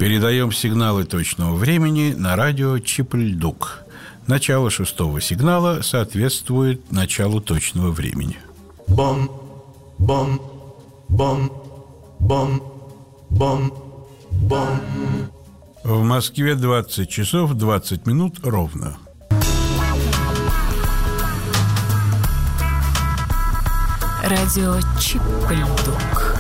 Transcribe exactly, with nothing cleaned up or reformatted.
Передаем сигналы точного времени на радио Чип-Ль-Дук. Начало шестого сигнала соответствует началу точного времени. Бом, бом, бом, бом, бом, бом. В Москве двадцать часов двадцать минут ровно. Радио Чип-Ль-Дук.